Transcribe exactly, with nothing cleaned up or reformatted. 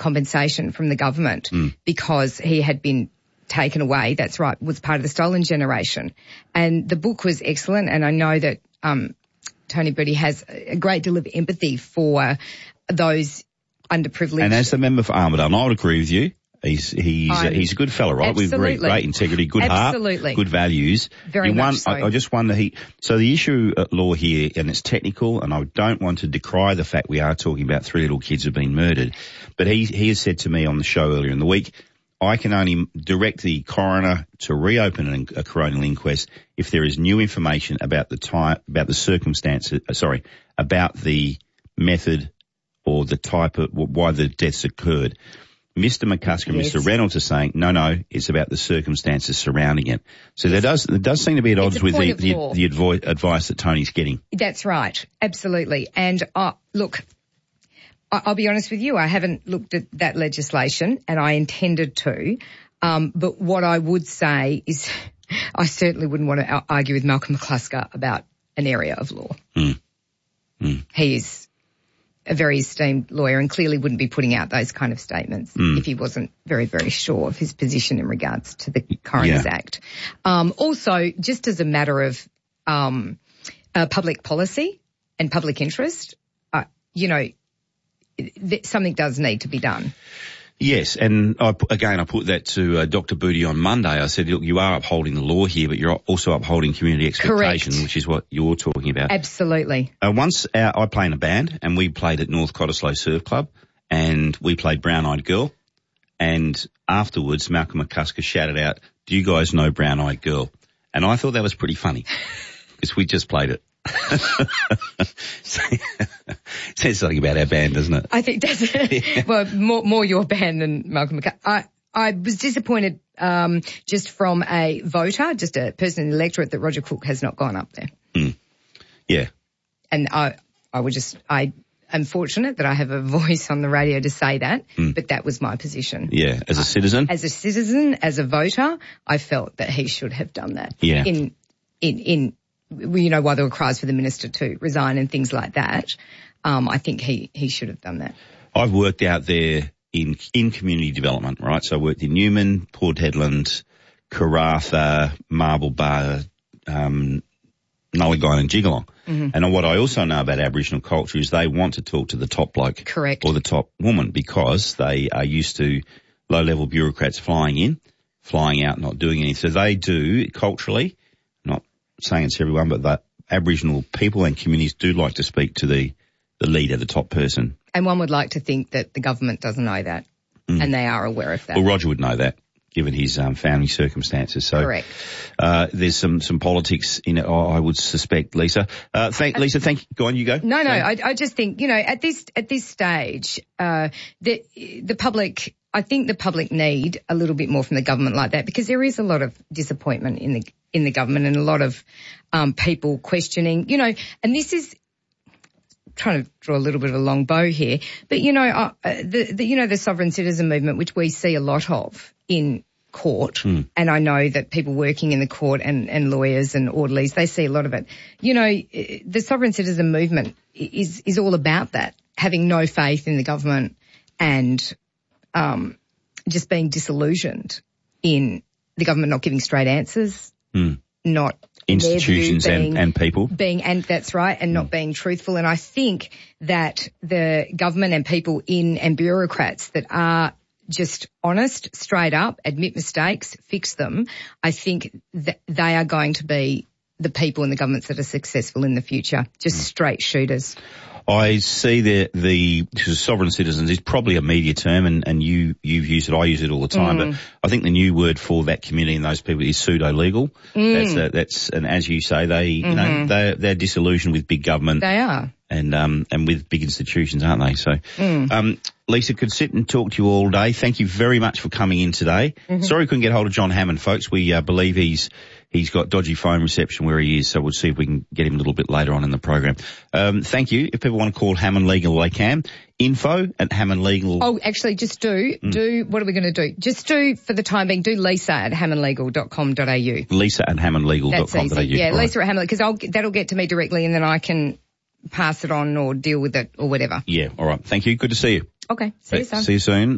compensation from the government mm. because he had been taken away. That's right, was part of the stolen generation. And the book was excellent, and I know that um, Tony Bertie has a great deal of empathy for those underprivileged. And as the member for Armidale, I would agree with you. He's he's uh, he's a good fella, right? Absolutely. With great, great integrity, good absolutely. heart, good values. Very you much won, so. I, I just wonder he. So the issue at law here, and it's technical, and I don't want to decry the fact we are talking about three little kids who've been murdered, but he he has said to me on the show earlier in the week, I can only direct the coroner to reopen an, a coronial inquest if there is new information about the type, about the circumstances. Uh, sorry, about the method or the type of why the deaths occurred. Mister McCusker and yes. Mister Reynolds are saying, no, no, it's about the circumstances surrounding it. So there does there does seem to be at odds with the, the, the advo- advice that Tony's getting. That's right, absolutely. And uh, look, I- I'll be honest with you, I haven't looked at that legislation, and I intended to. Um, but what I would say is I certainly wouldn't want to argue with Malcolm McCusker about an area of law. Mm. Mm. He is a very esteemed lawyer and clearly wouldn't be putting out those kind of statements mm. if he wasn't very, very sure of his position in regards to the Coroner's yeah. Act. Um, also, just as a matter of um, uh, public policy and public interest, uh, you know, th- something does need to be done. Yes, and I, again, I put that to uh, Doctor Booty on Monday. I said, look, you are upholding the law here, but you're also upholding community expectation, Correct. which is what you're talking about. Absolutely. Uh, once uh, I played in a band, and we played at North Cottesloe Surf Club, and we played Brown Eyed Girl, and afterwards Malcolm McCusker shouted out, do you guys know Brown Eyed Girl? And I thought that was pretty funny, because we just played it. Says something about our band, doesn't it? I think that's yeah. well more more your band than Malcolm McCusker. I I was disappointed um, just from a voter, just a person in the electorate, that Roger Cook has not gone up there. Mm. Yeah, and I I would just I am fortunate that I have a voice on the radio to say that, mm. but that was my position. Yeah, as a citizen, as a citizen, as a voter, I felt that he should have done that. Yeah, in in in. You know, why there were cries for the minister to resign and things like that. Um, I think he, he should have done that. I've worked out there in in community development, right? So I worked in Newman, Port Hedland, Karratha, Marble Bar, um, Nullagine and Jigalong. Mm-hmm. And what I also know about Aboriginal culture is they want to talk to the top bloke. Correct. Or the top woman, because they are used to low-level bureaucrats flying in, flying out, not doing anything. So they do, culturally, not saying it's everyone, but that Aboriginal people and communities do like to speak to the, the leader, the top person. And one would like to think that the government doesn't know that, mm. and they are aware of that. Well, Roger would know that, given his um, family circumstances. So, correct. Uh, there's some, some politics in it, I would suspect, Lisa. Uh, thank, Lisa, thank you. Go on, you go. No, no, I, I just think, you know, at this, at this stage, uh, the, the public, I think the public need a little bit more from the government like that, because there is a lot of disappointment in the, in the government, and a lot of, um, people questioning, you know, and this is, trying to draw a little bit of a long bow here, but you know, uh, the, the, you know, the sovereign citizen movement, which we see a lot of in court, mm. and I know that people working in the court and, and lawyers and orderlies, they see a lot of it. You know, the sovereign citizen movement is, is all about that, having no faith in the government and, um, just being disillusioned in the government not giving straight answers, mm. not institutions being, and, and people being, and that's right, and mm. not being truthful. And I think that the government and people in and bureaucrats that are just honest, straight up, admit mistakes, fix them, I think that they are going to be the people in the governments that are successful in the future, just mm. straight shooters. I see the, the sovereign citizens is probably a media term, and, and you, you've used it, I use it all the time, mm. but I think the new word for that community and those people is pseudo-legal. Mm. That's, a, that's, and as you say, they, mm-hmm. you know, they're, they're disillusioned with big government. They are. And, um, and with big institutions, aren't they? So, mm. um, Lisa, could sit and talk to you all day. Thank you very much for coming in today. Mm-hmm. Sorry we couldn't get hold of John Hammond, folks. We, uh, believe he's, He's got dodgy phone reception where he is, so we'll see if we can get him a little bit later on in the program. Um, thank you. If people want to call Hammond Legal, they can. Info at Hammond Legal. Oh, actually, just do, mm. do, what are we going to do? Just do, for the time being, do Lisa at hammond legal dot com dot a u. Lisa at hammond legal dot com dot a u. Yeah, right. Lisa at Hammond, because I'll, that'll get to me directly, and then I can pass it on or deal with it or whatever. Yeah, all right. Thank you. Good to see you. Okay, see you soon. See you soon.